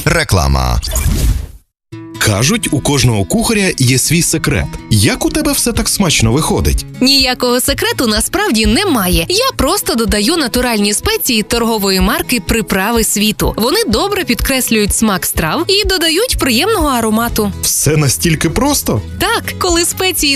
Реклама. Кажуть, у кожного кухаря є свій секрет. Як у тебе все так смачно виходить? Ніякого секрету насправді немає. Я просто додаю натуральні спеції торгової марки «Приправи світу». Вони добре підкреслюють смак страв і додають приємного аромату. Все настільки просто? Так, коли спеції